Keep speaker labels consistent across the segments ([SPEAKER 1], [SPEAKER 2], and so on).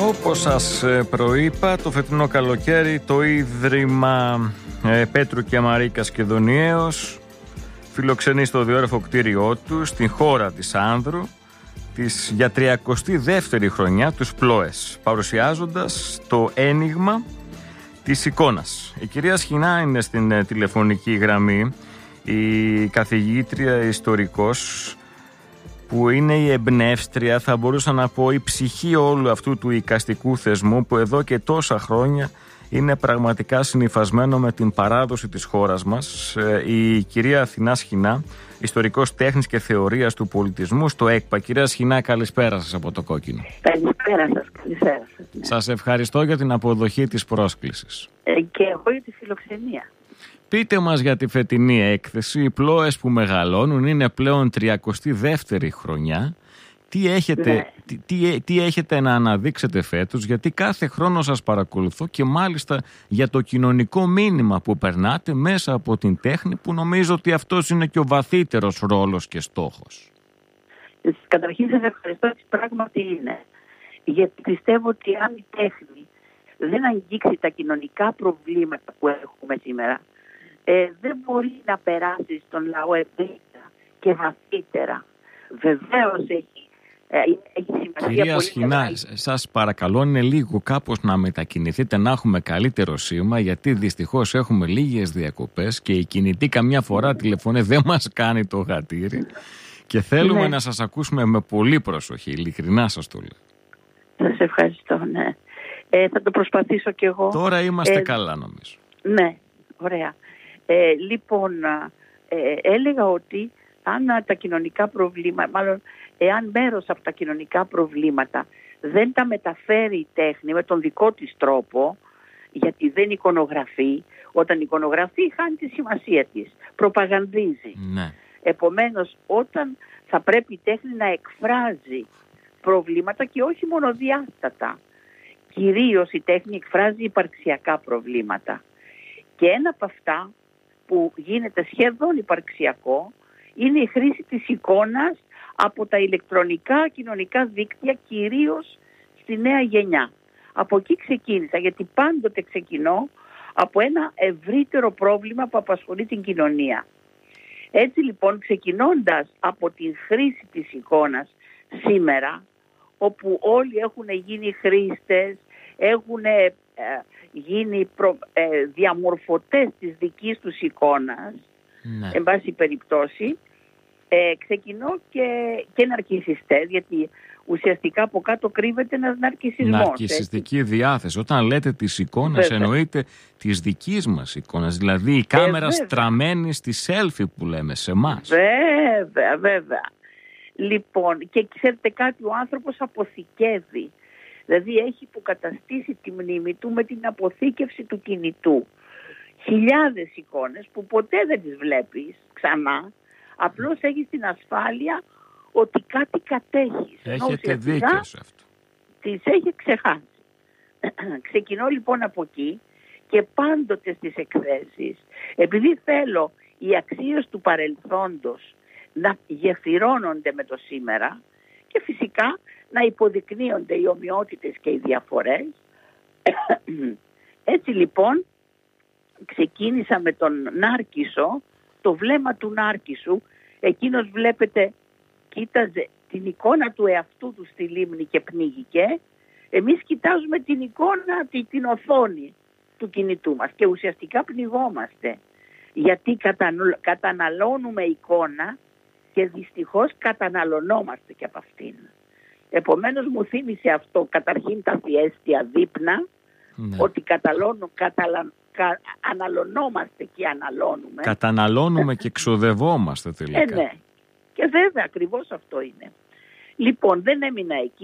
[SPEAKER 1] Όπως σας προείπα, το φετινό καλοκαίρι το Ίδρυμα Πέτρου και Μαρίκας Κεδονιέως φιλοξενεί στο διόρρεφο κτίριό του στην χώρα της Άνδρου για 32η χρονιά τους Πλόες, παρουσιάζοντας το ένιγμα της εικόνας. Η κυρία Σχοινά είναι στην τηλεφωνική γραμμή, η καθηγήτρια ιστορικός που είναι η εμπνεύστρια, θα μπορούσα να πω, η ψυχή όλου αυτού του εικαστικού θεσμού που εδώ και τόσα χρόνια είναι πραγματικά συνυφασμένο με την παράδοση της χώρας μας. Η κυρία Αθηνά Σχοινά, ιστορικός τέχνης και θεωρίας του πολιτισμού στο ΕΚΠΑ. Κυρία Σχοινά, καλησπέρα σας από το Κόκκινο.
[SPEAKER 2] Καλησπέρα σας, καλησπέρα σας. Ναι.
[SPEAKER 1] Σας ευχαριστώ για την αποδοχή της πρόσκλησης.
[SPEAKER 2] Και εγώ για τη φιλοξενία.
[SPEAKER 1] Πείτε μας για τη φετινή έκθεση. Οι Πλόες που μεγαλώνουν είναι πλέον 32η χρονιά. Τι έχετε να αναδείξετε φέτος, γιατί κάθε χρόνο σας παρακολουθώ και μάλιστα για το κοινωνικό μήνυμα που περνάτε μέσα από την τέχνη, που νομίζω ότι αυτός είναι και ο βαθύτερος ρόλος και στόχος.
[SPEAKER 2] Καταρχήν σας ευχαριστώ, ότι πράγματι είναι. Γιατί πιστεύω ότι αν η τέχνη δεν αγγίξει τα κοινωνικά προβλήματα που έχουμε σήμερα, δεν μπορεί να περάσει στον λαό ευρύτερα και βαθύτερα. Βεβαίως έχει σημασία.
[SPEAKER 1] Κυρία Σχοινά, σας παρακαλώ, είναι λίγο κάπως να μετακινηθείτε, να έχουμε καλύτερο σήμα, γιατί δυστυχώς έχουμε λίγες διακοπές και η κινητή καμιά φορά τηλεφωνεί, δεν μας κάνει το γατήρι και θέλουμε να σας ακούσουμε με πολύ προσοχή, ειλικρινά σας το λέω.
[SPEAKER 2] Σας ευχαριστώ, ναι. Θα το προσπαθήσω κι εγώ.
[SPEAKER 1] Τώρα είμαστε καλά, νομίζω.
[SPEAKER 2] Ναι, ωραία. Λοιπόν, έλεγα ότι αν τα κοινωνικά προβλήματα, μάλλον εάν μέρος από τα κοινωνικά προβλήματα δεν τα μεταφέρει η τέχνη με τον δικό της τρόπο, γιατί δεν εικονογραφεί, όταν εικονογραφεί χάνει τη σημασία της, προπαγανδίζει.
[SPEAKER 1] Ναι.
[SPEAKER 2] Επομένως, όταν θα πρέπει η τέχνη να εκφράζει προβλήματα και όχι μόνο διάστατα, κυρίως η τέχνη εκφράζει υπαρξιακά προβλήματα. Και ένα από αυτά που γίνεται σχεδόν υπαρξιακό είναι η χρήση της εικόνας από τα ηλεκτρονικά κοινωνικά δίκτυα, κυρίως στη νέα γενιά. Από εκεί ξεκίνησα, γιατί πάντοτε ξεκινώ από ένα ευρύτερο πρόβλημα που απασχολεί την κοινωνία. Έτσι λοιπόν, ξεκινώντας από τη χρήση της εικόνας σήμερα, όπου όλοι έχουν γίνει χρήστες, έχουν γίνει διαμορφωτές της δικής τους εικόνας, εν πάση περιπτώσει, ξεκινώ και ναρκισσιστές, γιατί ουσιαστικά από κάτω κρύβεται ένας ναρκισσισμός.
[SPEAKER 1] Ναρκισσιστική διάθεση. Όταν λέτε της εικόνας, εννοείται της δικής μας εικόνας, δηλαδή η κάμερα στραμμένη στη selfie που λέμε σε εμάς.
[SPEAKER 2] Βέβαια. Λοιπόν, και ξέρετε κάτι, ο άνθρωπος αποθηκεύει. Δηλαδή έχει υποκαταστήσει τη μνήμη του με την αποθήκευση του κινητού. Χιλιάδες εικόνες που ποτέ δεν τις βλέπεις ξανά, απλώς έχεις την ασφάλεια ότι κάτι κατέχεις.
[SPEAKER 1] Έχετε δίκιο σε αυτό.
[SPEAKER 2] Τις έχει ξεχάσει. Ξεκινώ λοιπόν από εκεί και πάντοτε στις εκθέσεις, επειδή θέλω οι αξίες του παρελθόντος να γεφυρώνονται με το σήμερα και φυσικά να υποδεικνύονται οι ομοιότητες και οι διαφορές. Έτσι λοιπόν ξεκίνησα με τον Νάρκισσο, το βλέμμα του Νάρκισσου. Εκείνος, βλέπετε, κοίταζε την εικόνα του εαυτού του στη λίμνη και πνίγηκε. Εμείς κοιτάζουμε την εικόνα, την οθόνη του κινητού μας και ουσιαστικά πνιγόμαστε, γιατί καταναλώνουμε εικόνα και δυστυχώς καταναλωνόμαστε και από αυτήν. Επομένως μου θύμισε αυτό καταρχήν τα θιέστια δείπνα, ότι αναλωνόμαστε και αναλώνουμε.
[SPEAKER 1] Καταναλώνουμε και ξοδευόμαστε τελικά.
[SPEAKER 2] Ναι. Και βέβαια ακριβώς αυτό είναι. Λοιπόν, δεν έμεινα εκεί,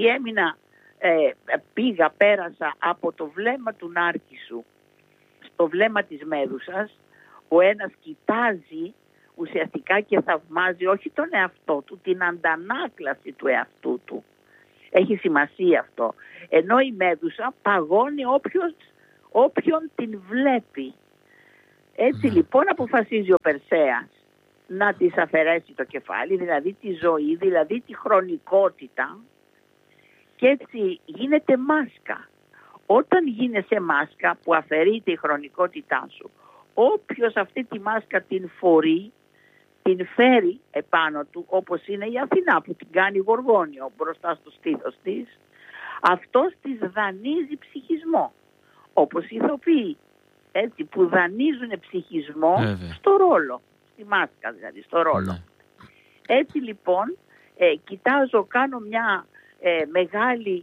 [SPEAKER 2] πέρασα από το βλέμμα του Νάρκισσου στο βλέμμα της Μέδουσας. Ο ένας κοιτάζει ουσιαστικά και θαυμάζει όχι τον εαυτό του, την αντανάκλαση του εαυτού του. Έχει σημασία αυτό. Ενώ η Μέδουσα παγώνει όποιον την βλέπει. Έτσι λοιπόν αποφασίζει ο Περσέας να της αφαιρέσει το κεφάλι, δηλαδή τη ζωή, δηλαδή τη χρονικότητα, και έτσι γίνεται μάσκα. Όταν γίνεσαι μάσκα που αφαιρείται η χρονικότητά σου, όποιος αυτή τη μάσκα την φορεί, την φέρει επάνω του, όπως είναι η Αθηνά που την κάνει γοργόνιο μπροστά στο στήθος της, αυτός της δανείζει ψυχισμό, όπως οι ηθοποιοί, έτσι, που δανείζουν ψυχισμό στο ρόλο, στη μάσκα δηλαδή, στο ρόλο. Ναι. Έτσι λοιπόν κοιτάζω, κάνω μια μεγάλη,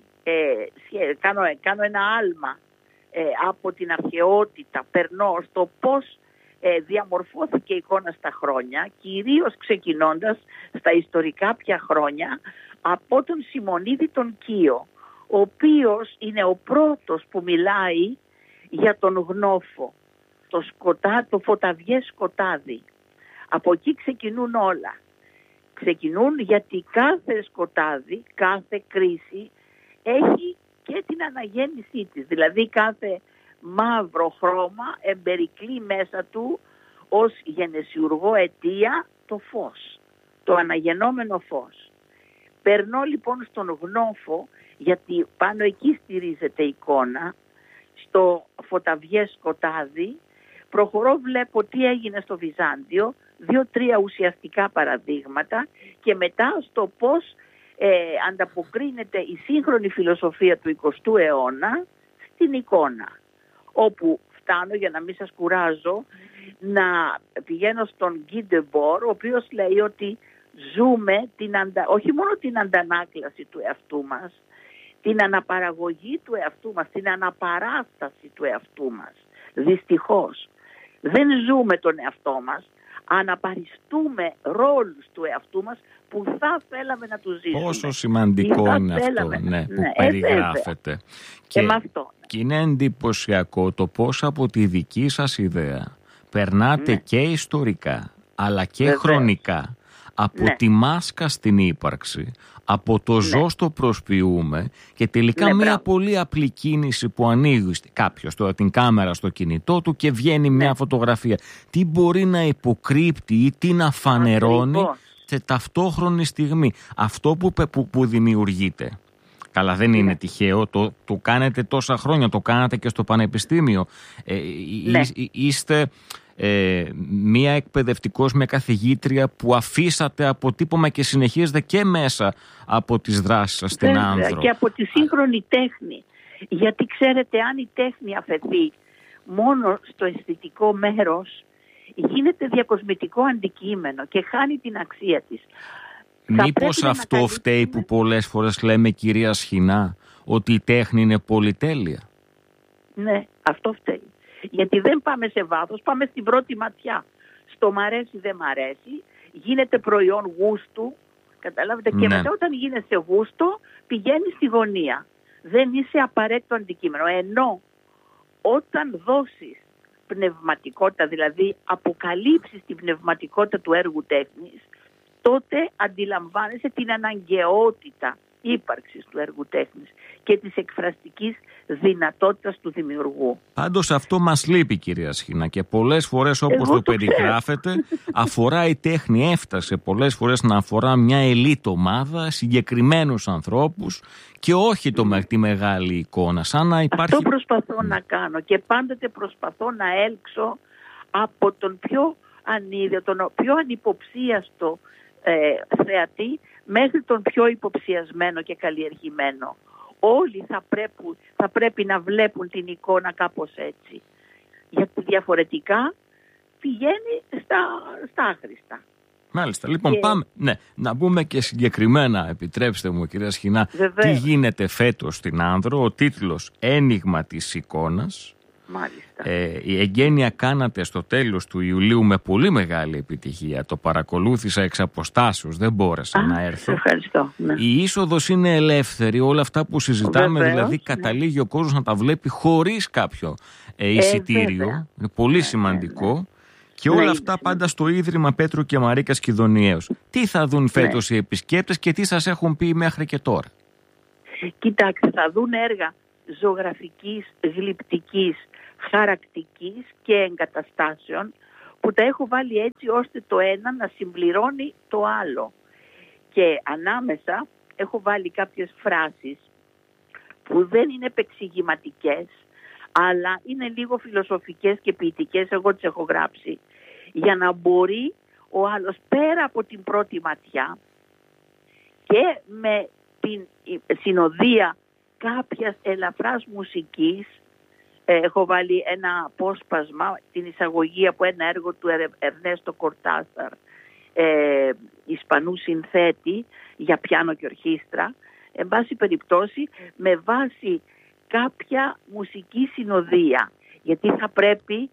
[SPEAKER 2] κάνω ένα άλμα από την αρχαιότητα, περνώ στο πώς διαμορφώθηκε η εικόνα στα χρόνια, κυρίως ξεκινώντας στα ιστορικά πια χρόνια από τον Σιμονίδη τον Κύο, ο οποίος είναι ο πρώτος που μιλάει για τον γνώφο, το φωταβιές σκοτάδι. Από εκεί ξεκινούν όλα. Ξεκινούν γιατί κάθε σκοτάδι, κάθε κρίση έχει και την αναγέννησή της. Δηλαδή κάθε μαύρο χρώμα εμπερικλεί μέσα του ως γενεσιουργό αιτία το φως, το αναγεννόμενο φως. Περνώ λοιπόν στον γνώφο, γιατί πάνω εκεί στηρίζεται η εικόνα, στο φωταβιές σκοτάδι. Προχωρώ, βλέπω τι έγινε στο Βυζάντιο, 2-3 ουσιαστικά παραδείγματα και μετά στο πώς ανταποκρίνεται η σύγχρονη φιλοσοφία του 20ου αιώνα στην εικόνα. Όπου φτάνω, για να μην σας κουράζω, να πηγαίνω στον Guy Debord, ο οποίος λέει ότι ζούμε όχι μόνο την αντανάκλαση του εαυτού μας, την αναπαραγωγή του εαυτού μας, την αναπαράσταση του εαυτού μας. Δυστυχώς δεν ζούμε τον εαυτό μας, αναπαριστούμε ρόλους του εαυτού μας που θα θέλαμε να τους ζήσουμε.
[SPEAKER 1] Πόσο σημαντικό είναι αυτό, που περιγράφεται. Και είναι εντυπωσιακό το πώς από τη δική σας ιδέα περνάτε και ιστορικά αλλά και χρονικά από τη μάσκα στην ύπαρξη, από το ζω στο προσποιούμε και τελικά μια πολύ απλή κίνηση που ανοίγει κάποιος την κάμερα στο κινητό του και βγαίνει μια φωτογραφία. Τι μπορεί να υποκρύπτει ή τι να φανερώνει σε ταυτόχρονη στιγμή. Αυτό που δημιουργείται. Καλά, δεν είναι τυχαίο, το κάνετε τόσα χρόνια, το κάνατε και στο πανεπιστήμιο. Είστε μία εκπαιδευτικός με καθηγήτρια που αφήσατε αποτύπωμα και συνεχίζετε και μέσα από τις δράσεις σας στην Άνδρο.
[SPEAKER 2] Και από τη σύγχρονη τέχνη. Γιατί ξέρετε, αν η τέχνη αφαιθεί μόνο στο αισθητικό μέρος, γίνεται διακοσμητικό αντικείμενο και χάνει την αξία της.
[SPEAKER 1] Μήπως αυτό φταίει που πολλές φορές λέμε, κυρία Σχοινά, ότι η τέχνη είναι πολυτέλεια?
[SPEAKER 2] Ναι, αυτό φταίει. Γιατί δεν πάμε σε βάθος, πάμε στην πρώτη ματιά. Στο μ' αρέσει, δεν μ' αρέσει, γίνεται προϊόν γούστου, καταλάβετε, και μετά όταν γίνεσαι γούστο πηγαίνεις στη γωνία. Δεν είσαι απαραίτητο αντικείμενο. Ενώ όταν δώσεις πνευματικότητα, δηλαδή αποκαλύψεις την πνευματικότητα του έργου τέχνης, τότε αντιλαμβάνεσαι την αναγκαιότητα ύπαρξης του έργου τέχνης και της εκφραστικής δυνατότητας του δημιουργού.
[SPEAKER 1] Πάντως αυτό μας λείπει, κυρία Σχοινά, και πολλές φορές όπως το περιγράφετε αφορά η τέχνη, έφτασε πολλές φορές να αφορά μια ελίτ ομάδα, συγκεκριμένους ανθρώπους και όχι τη μεγάλη εικόνα. Σαν να υπάρχει...
[SPEAKER 2] Αυτό προσπαθώ να κάνω και πάντοτε προσπαθώ να έλξω από τον πιο ανίδιο, τον πιο ανυποψίαστο θεατή μέχρι τον πιο υποψιασμένο και καλλιεργημένο. Όλοι θα πρέπει να βλέπουν την εικόνα κάπως έτσι. Γιατί διαφορετικά πηγαίνει στα άχρηστα.
[SPEAKER 1] Μάλιστα. Λοιπόν, πάμε να μπούμε και συγκεκριμένα, επιτρέψτε μου, κυρία Σχοινά, τι γίνεται φέτος στην Άνδρο. Ο τίτλος «Ένιγμα της εικόνας».
[SPEAKER 2] Μάλιστα.
[SPEAKER 1] Η εγγένεια κάνατε στο τέλος του Ιουλίου με πολύ μεγάλη επιτυχία. Το παρακολούθησα εξ αποστάσεως, δεν μπόρεσα να έρθω.
[SPEAKER 2] Ευχαριστώ. Ναι.
[SPEAKER 1] Η είσοδος είναι ελεύθερη, όλα αυτά που συζητάμε, δηλαδή καταλήγει ο κόσμος να τα βλέπει χωρίς κάποιο εισιτήριο. Είναι πολύ σημαντικό. Και όλα αυτά πάντα στο Ίδρυμα Πέτρου και Μαρίκας Κιδωνιέως. Τι θα δουν φέτος οι επισκέπτες και τι σας έχουν πει μέχρι και τώρα?
[SPEAKER 2] Κοιτάξτε, θα δουν έργα ζωγραφικής, γλυπτικής, χαρακτικής και εγκαταστάσεων που τα έχω βάλει έτσι ώστε το ένα να συμπληρώνει το άλλο. Και ανάμεσα έχω βάλει κάποιες φράσεις που δεν είναι επεξηγηματικές, αλλά είναι λίγο φιλοσοφικές και ποιητικές, εγώ τις έχω γράψει, για να μπορεί ο άλλος πέρα από την πρώτη ματιά και με την συνοδεία κάποιας ελαφράς μουσικής, έχω βάλει ένα απόσπασμα, την εισαγωγή από ένα έργο του Ερνέστο Κορτάσαρ, Ισπανού συνθέτη για πιάνο και ορχήστρα, εν πάση περιπτώσει με βάση κάποια μουσική συνοδεία, γιατί θα πρέπει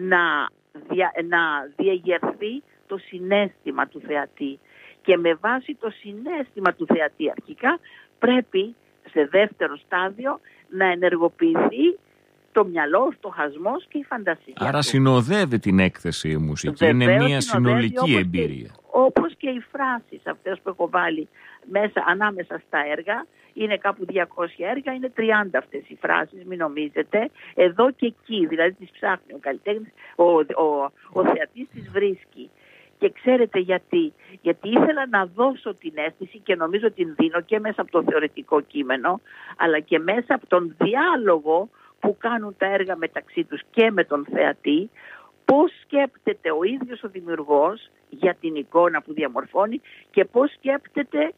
[SPEAKER 2] να διαγερθεί το συναίσθημα του θεατή και με βάση το συναίσθημα του θεατή αρχικά πρέπει σε δεύτερο στάδιο να ενεργοποιηθεί το μυαλό, ο στοχασμός και η φαντασία.
[SPEAKER 1] Άρα
[SPEAKER 2] του.
[SPEAKER 1] Συνοδεύει την έκθεση η μουσική, είναι μια συνολική εμπειρία.
[SPEAKER 2] Όπως και οι φράσεις αυτές που έχω βάλει μέσα, ανάμεσα στα έργα, είναι κάπου 200 έργα, είναι 30 αυτές οι φράσεις, μην νομίζετε, εδώ και εκεί, δηλαδή τις ψάχνει ο καλλιτέχνης, ο θεατής τις βρίσκει. Και ξέρετε γιατί ήθελα να δώσω την αίσθηση και νομίζω την δίνω και μέσα από το θεωρητικό κείμενο, αλλά και μέσα από τον διάλογο που κάνουν τα έργα μεταξύ τους και με τον θεατή, πώς σκέπτεται ο ίδιος ο δημιουργός για την εικόνα που διαμορφώνει και πώς σκέπτεται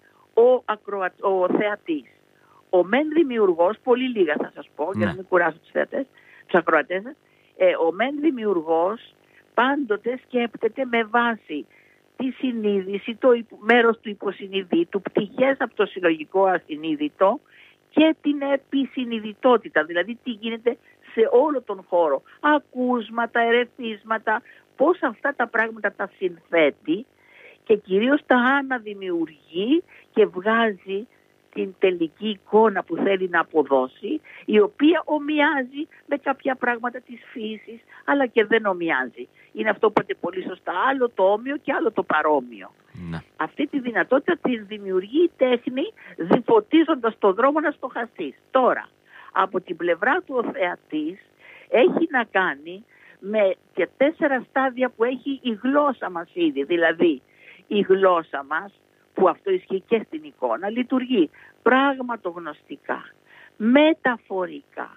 [SPEAKER 2] ο θεατής. Ο μεν δημιουργός, πολύ λίγα θα σας πω για να μην κουράσω τους θεατές, τους ακροατές, ο μεν δημιουργός πάντοτε σκέπτεται με βάση τη συνείδηση, το μέρος του υποσυνειδήτου, πτυχές από το συλλογικό ασυνείδητο και την επισυνειδητότητα, δηλαδή τι γίνεται σε όλο τον χώρο. Ακούσματα, ερεθίσματα, πώς αυτά τα πράγματα τα συνθέτει και κυρίως τα αναδημιουργεί και βγάζει την τελική εικόνα που θέλει να αποδώσει, η οποία ομοιάζει με κάποια πράγματα της φύσης, αλλά και δεν ομοιάζει. Είναι αυτό που είπατε πολύ σωστά, άλλο το όμοιο και άλλο το παρόμοιο. Ναι. Αυτή τη δυνατότητα τη δημιουργεί η τέχνη, διφωτίζοντας το δρόμο να στοχαστείς. Τώρα, από την πλευρά του ο θεατής έχει να κάνει με και 4 στάδια που έχει η γλώσσα μας ήδη. Δηλαδή, η γλώσσα μας, που αυτό ισχύει και στην εικόνα, λειτουργεί πραγματογνωστικά, μεταφορικά,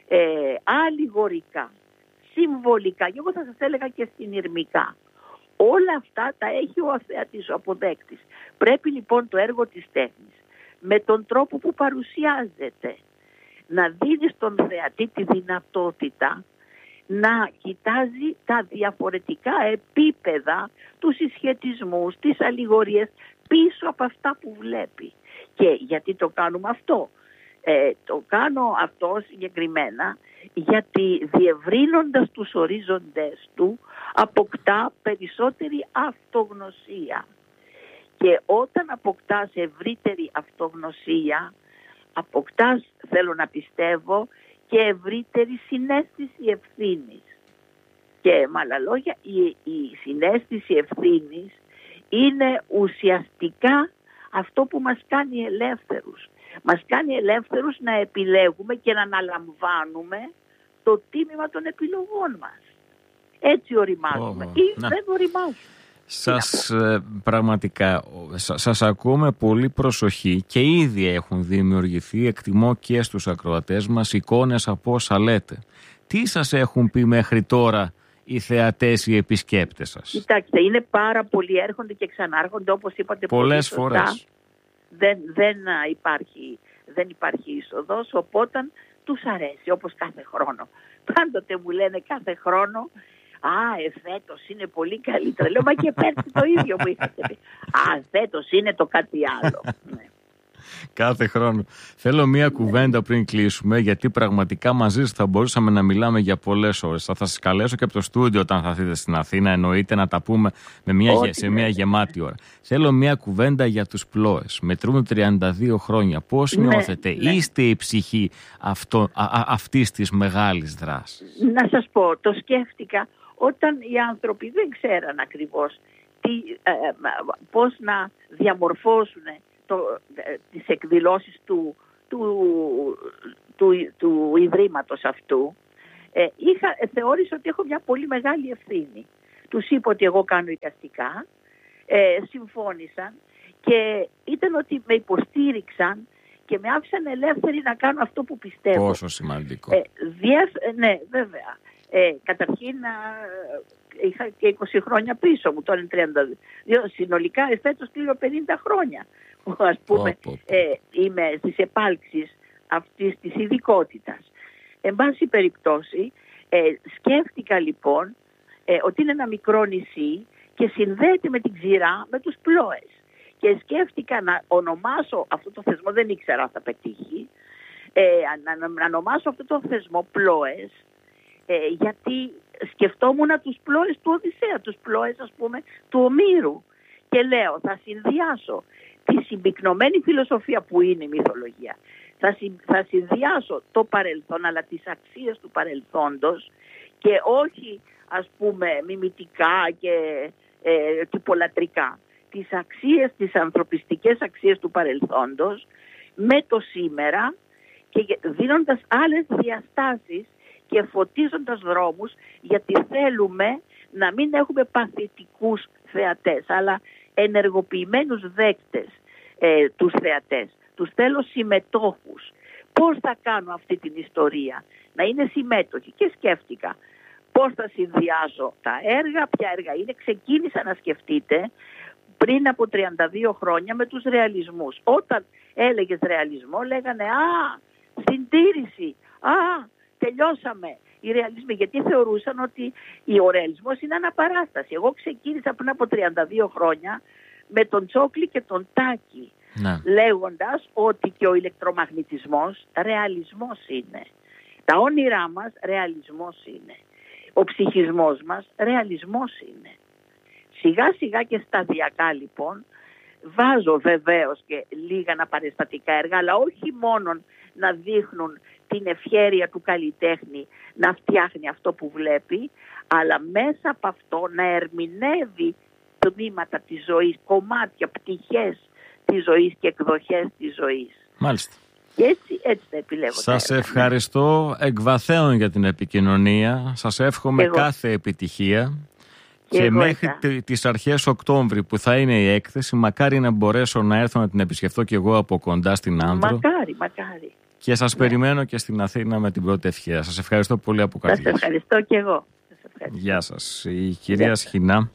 [SPEAKER 2] αλληγορικά, συμβολικά και εγώ θα σας έλεγα και συνειρμικά. Όλα αυτά τα έχει ο θεατής, ο αποδέκτης. Πρέπει λοιπόν το έργο της τέχνης με τον τρόπο που παρουσιάζεται να δίνει στον θεατή τη δυνατότητα να κοιτάζει τα διαφορετικά επίπεδα, τους συσχετισμούς, τις αλληγορίες πίσω από αυτά που βλέπει. Και γιατί το κάνουμε αυτό? Το κάνω αυτό συγκεκριμένα γιατί διευρύνοντας τους ορίζοντες του αποκτά περισσότερη αυτογνωσία. Και όταν αποκτάς ευρύτερη αυτογνωσία, αποκτάς, θέλω να πιστεύω, και ευρύτερη συναίσθηση ευθύνης. Και με άλλα λόγια, η συναίσθηση ευθύνης είναι ουσιαστικά αυτό που μας κάνει ελεύθερους. Μας κάνει ελεύθερους να επιλέγουμε και να αναλαμβάνουμε το τίμημα των επιλογών μας. Έτσι οριμάζουμε ή δεν οριμάζουμε.
[SPEAKER 1] Σας πραγματικά, σας ακούω με πολύ προσοχή και ήδη έχουν δημιουργηθεί, εκτιμώ και στους ακροατές μας, εικόνες από όσα λέτε. Τι σας έχουν πει μέχρι τώρα οι θεατές, οι επισκέπτες σας?
[SPEAKER 2] Κοιτάξτε, είναι πάρα πολλοί, έρχονται και ξανάρχονται, όπως είπατε
[SPEAKER 1] πολλές φορές.
[SPEAKER 2] Δεν υπάρχει είσοδος, οπότε τους αρέσει, όπως κάθε χρόνο. Πάντοτε μου λένε κάθε χρόνο, φέτος είναι πολύ καλύτερα. Λέω, μα και πέρσι το ίδιο μου είχατε πει. Φέτος είναι το κάτι άλλο. Ναι.
[SPEAKER 1] Κάθε χρόνο. Θέλω μία κουβέντα πριν κλείσουμε, γιατί πραγματικά μαζί σας θα μπορούσαμε να μιλάμε για πολλές ώρες. Θα σας καλέσω και από το στούντιο όταν θα έρθετε στην Αθήνα, εννοείται, να τα πούμε σε μία γεμάτη ώρα. Θέλω μία κουβέντα για τους Πλόες. Μετρούν 32 χρόνια. Πώς νιώθετε?
[SPEAKER 2] Ναι.
[SPEAKER 1] Είστε η ψυχή αυτής της μεγάλης δράσης?
[SPEAKER 2] Να σας πω, το σκέφτηκα όταν οι άνθρωποι δεν ξέραν ακριβώς πώς να διαμορφώσουν τις εκδηλώσεις του Ιδρύματος αυτού. Θεώρησα ότι έχω μια πολύ μεγάλη ευθύνη. Τους είπα ότι εγώ κάνω εικαστικά, συμφώνησαν και ήταν ότι με υποστήριξαν και με άφησαν ελεύθερη να κάνω αυτό που πιστεύω.
[SPEAKER 1] Πόσο σημαντικό.
[SPEAKER 2] Ναι, βέβαια. Καταρχήν είχα και 20 χρόνια πίσω μου, τώρα είναι 32. Συνολικά φέτος κλείνω 50 χρόνια. Ας πούμε, είμαι στις επάλξεις αυτής της ειδικότητας. Εν πάση περιπτώσει, σκέφτηκα λοιπόν ότι είναι ένα μικρό νησί και συνδέεται με την ξηρά, με τους Πλόες. Και σκέφτηκα να ονομάσω αυτό το θεσμό, δεν ήξερα αν θα πετύχει, να ονομάσω αυτό το θεσμό Πλόες, γιατί σκεφτόμουν τους Πλόες του Οδυσσέα, τους Πλόες ας πούμε του Ομήρου. Και λέω, θα συνδυάσω τη συμπυκνωμένη φιλοσοφία που είναι η μυθολογία, θα συνδυάσω το παρελθόν, αλλά τις αξίες του παρελθόντος και όχι ας πούμε μιμητικά και τυπολατρικά. Τις αξίες, τις ανθρωπιστικές αξίες του παρελθόντος με το σήμερα και δίνοντας άλλες διαστάσεις και φωτίζοντας δρόμους, γιατί θέλουμε να μην έχουμε παθητικούς θεατές, αλλά ενεργοποιημένους δέκτες τους θεατές. Τους θέλω συμμετόχους. Πώς θα κάνω αυτή την ιστορία, να είναι συμμέτοχοι. Και σκέφτηκα πώς θα συνδυάσω τα έργα, ποια έργα είναι. Ξεκίνησα να σκεφτείτε πριν από 32 χρόνια με τους ρεαλισμούς. Όταν έλεγες ρεαλισμό λέγανε συντήρηση, τελειώσαμε. Οι ρεαλισμοί, γιατί θεωρούσαν ότι ο ρεαλισμός είναι αναπαράσταση. Εγώ ξεκίνησα πριν από 32 χρόνια με τον Τσόκλι και τον Τάκη, λέγοντας ότι και ο ηλεκτρομαγνητισμός ρεαλισμός είναι. Τα όνειρά μας ρεαλισμός είναι. Ο ψυχισμός μας ρεαλισμός είναι. Σιγά σιγά και σταδιακά λοιπόν βάζω βεβαίως και λίγα αναπαραστατικά έργα, αλλά όχι μόνο να δείχνουν την ευχέρεια του καλλιτέχνη να φτιάχνει αυτό που βλέπει, αλλά μέσα από αυτό να ερμηνεύει τμήματα της ζωής, κομμάτια, πτυχές της ζωής και εκδοχές της ζωής.
[SPEAKER 1] Μάλιστα.
[SPEAKER 2] Και έτσι θα επιλέγω.
[SPEAKER 1] Σας ευχαριστώ εκ βαθέων για την επικοινωνία. Σας εύχομαι κάθε επιτυχία. Και μέχρι τις αρχές Οκτώβρη που θα είναι η έκθεση, μακάρι να μπορέσω να έρθω να την επισκεφθώ κι εγώ από κοντά στην Άνδρο.
[SPEAKER 2] Μακάρι.
[SPEAKER 1] Και σας περιμένω και στην Αθήνα με την πρώτη ευχαία. Σας ευχαριστώ πολύ από καρδιάς.
[SPEAKER 2] Σας ευχαριστώ κι εγώ.
[SPEAKER 1] Γεια σας. Η κυρία Σχοινά.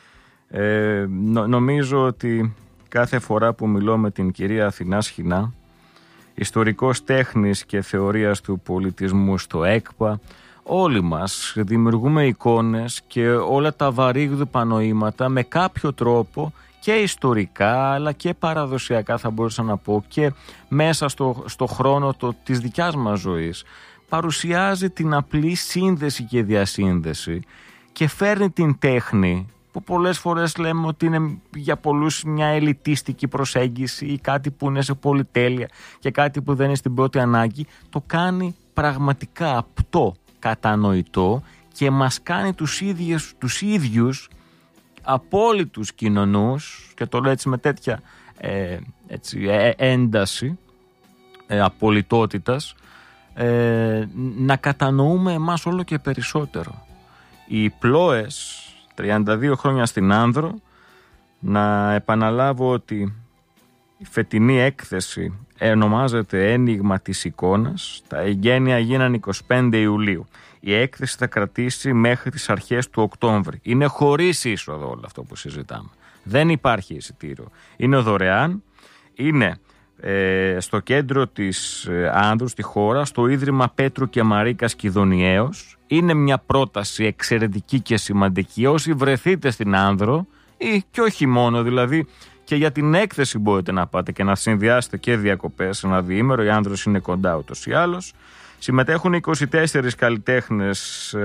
[SPEAKER 1] Νομίζω ότι κάθε φορά που μιλώ με την κυρία Αθηνά Σχοινά, ιστορικός τέχνης και θεωρίας του πολιτισμού στο ΕΚΠΑ, όλοι μας δημιουργούμε εικόνες και όλα τα βαρύγδουπα νοήματα με κάποιο τρόπο, και ιστορικά αλλά και παραδοσιακά θα μπορούσα να πω, και μέσα στο χρόνο της δικιάς μας ζωής, παρουσιάζει την απλή σύνδεση και διασύνδεση και φέρνει την τέχνη που πολλές φορές λέμε ότι είναι για πολλούς μια ελιτίστικη προσέγγιση ή κάτι που είναι σε πολυτέλεια και κάτι που δεν είναι στην πρώτη ανάγκη, το κάνει πραγματικά απτό, κατανοητό και μας κάνει τους ίδιους απόλυτους κοινωνούς, και το λέω έτσι με τέτοια ένταση απολυτότητας, να κατανοούμε εμάς όλο και περισσότερο. Οι Πλόες, 32 χρόνια στην Άνδρο, να επαναλάβω ότι η φετινή έκθεση ονομάζεται Ένιγμα της εικόνας. Τα εγγένεια γίνανε 25 Ιουλίου. Η έκθεση θα κρατήσει μέχρι τις αρχές του Οκτώβρη. Είναι χωρίς είσοδο όλο αυτό που συζητάμε. Δεν υπάρχει εισιτήριο. Είναι δωρεάν. Είναι στο κέντρο της Άνδρου, στη χώρα, στο Ίδρυμα Πέτρου και Μαρίκας Κιδωνιαίος. Είναι μια πρόταση εξαιρετική και σημαντική. Όσοι βρεθείτε στην Άνδρο, ή και όχι μόνο, δηλαδή και για την έκθεση μπορείτε να πάτε και να συνδυάσετε και διακοπές ένα διήμερο. Η Άνδρος είναι κοντά ούτως ή άλλως. Συμμετέχουν 24 καλλιτέχνες,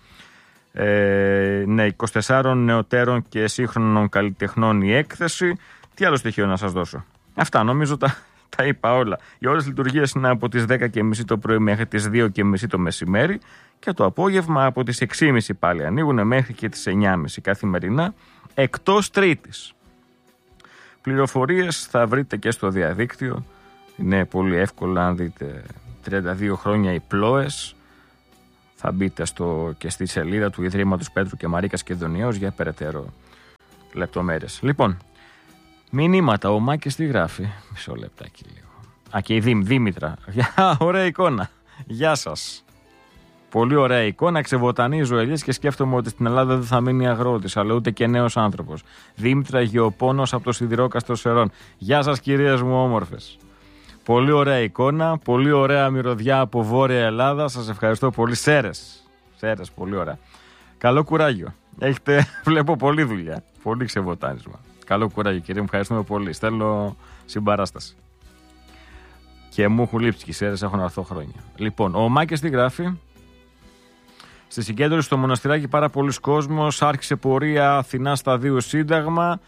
[SPEAKER 1] 24 νεωτέρων και σύγχρονων καλλιτεχνών η έκθεση. Τι άλλο στοιχείο να σας δώσω? Αυτά νομίζω τα είπα όλα. Οι ώρες λειτουργίας είναι από τις 10.30 το πρωί μέχρι τις 2.30 το μεσημέρι και το απόγευμα από τις 6.30 πάλι ανοίγουν μέχρι και τις 9.30 καθημερινά, εκτός Τρίτης. Πληροφορίες θα βρείτε και στο διαδίκτυο. Είναι πολύ εύκολο, αν δείτε 32 χρόνια οι Πλόες. Θα μπείτε και στη σελίδα του Ιδρύματος Πέτρου και Μαρίκας Κιδωνιαίος για περαιτέρω λεπτομέρειες. Λοιπόν, μηνύματα, ο Μάκης τι γράφει? Μισό λεπτάκι λίγο. Και η Δήμητρα. Ωραία εικόνα. Γεια σας. Πολύ ωραία εικόνα. Ξεβοτανίζω ελιές και σκέφτομαι ότι στην Ελλάδα δεν θα μείνει αγρότης, αλλά ούτε και νέος άνθρωπος. Δήμητρα Γεωπόνος από το Σιδηρόκαστρο Σερών. Γεια σας, κυρίες μου όμορφες. Πολύ ωραία εικόνα. Πολύ ωραία μυρωδιά από Βόρεια Ελλάδα. Σας ευχαριστώ πολύ. Σέρες, πολύ ωραία. Καλό κουράγιο. Έχετε, βλέπω, πολλή δουλειά. Πολύ ξεβοτάνισμα. Καλό κουράγιο, κύριε μου. Ευχαριστούμε πολύ. Στέλνω συμπαράσταση. Και μου έχουν λείψει και οι Σέρες, έχω να έρθω χρόνια. Λοιπόν, ο Μάκης τι γράφει? Στη συγκέντρωση στο Μοναστηράκι πάρα πολλοί κόσμος. Άρχισε πορεία Αθηνά Σταδίου Σύνταγμα.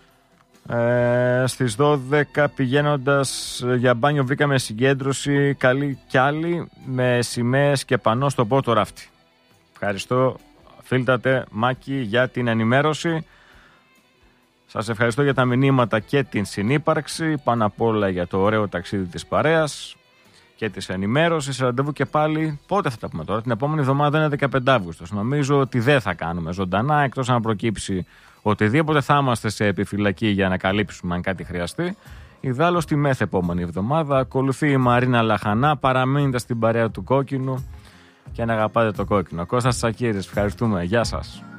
[SPEAKER 1] Στις 12 πηγαίνοντας για μπάνιο βρήκαμε συγκέντρωση καλή κι άλλη με σημαίες και πανό στο πότο ράφτη. Ευχαριστώ, φίλτατε Μάκη, για την ενημέρωση. Σας ευχαριστώ για τα μηνύματα και την συνύπαρξη, πάνω απ' όλα για το ωραίο ταξίδι της παρέας και της ενημέρωσης. Ραντεβού και πάλι, πότε θα τα πούμε τώρα? Την επόμενη εβδομάδα είναι 15 Αύγουστος. Νομίζω ότι δεν θα κάνουμε ζωντανά, εκτός αν προκύψει οτιδήποτε. Θα είμαστε σε επιφυλακή για να καλύψουμε αν κάτι χρειαστεί. Ιδάλλως τη μεθεπόμενη εβδομάδα ακολουθεί η Μαρίνα Λαχανά. Παραμείνετε στην παρέα του Κόκκινου και να αγαπάτε το κόκκινο. Κώστας Τσακίρης, ευχαριστούμε. Γεια σας.